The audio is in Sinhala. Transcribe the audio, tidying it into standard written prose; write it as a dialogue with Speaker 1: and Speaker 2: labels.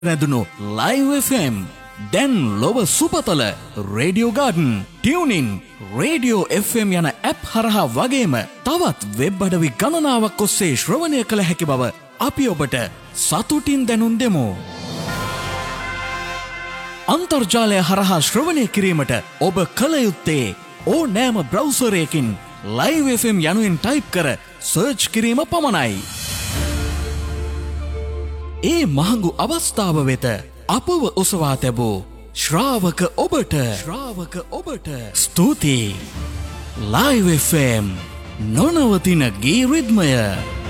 Speaker 1: රැඳුණු Live FM දැන් ලොව සුපතල radio garden tuning radio FM යන ඇප් හරහා වගේම තවත් වෙබ් අඩවි ගණනාවක් ඔස්සේ ශ්‍රවණය කළ හැකි බව අපි ඔබට සතුටින් දැනුම් දෙමු. අන්තර්ජාලය හරහා ශ්‍රවණය කිරීමට ඔබ කළ යුත්තේ ඕනෑම බ්‍රවුසරයකින් Live FM යනුවෙන් ටයිප් කර සර්ච් කිරීම පමණයි. ඒ මහඟු අවස්ථාව වෙත අපව ඔසවා තැබූ ශ්‍රාවක ඔබට ස්තුතියි. Live FM නොනවතින ගී රිද්මය.